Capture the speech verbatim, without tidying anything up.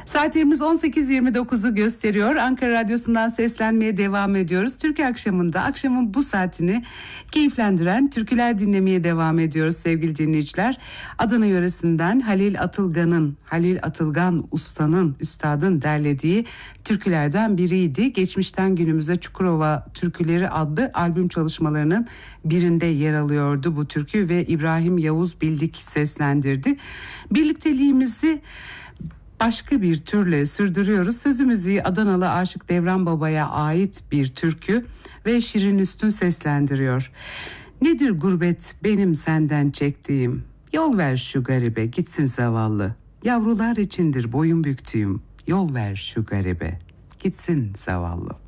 Saatlerimiz on sekiz yirmi dokuzu gösteriyor. Ankara Radyosu'ndan seslenmeye devam ediyoruz. Türkiye akşamında akşamın bu saatini keyiflendiren türküler dinlemeye devam ediyoruz sevgili dinleyiciler. Adana yöresinden Halil Atılgan'ın, Halil Atılgan ustanın, üstadın derlediği türkülerden biriydi. Geçmişten günümüze Çukurova Türküleri adlı albüm çalışmalarının birinde yer alıyordu bu türkü ve İbrahim Yavuz Bildik seslendirdi. Birlikteliğimizi başka bir türle sürdürüyoruz. Sözü müziği Adanalı Aşık Devran Baba'ya ait bir türkü ve Şirin Üstün seslendiriyor. Nedir gurbet benim senden çektiğim? Yol ver şu garibe gitsin zavallı. Yavrular içindir boyun büktüğüm. Yol ver şu garibe gitsin zavallı.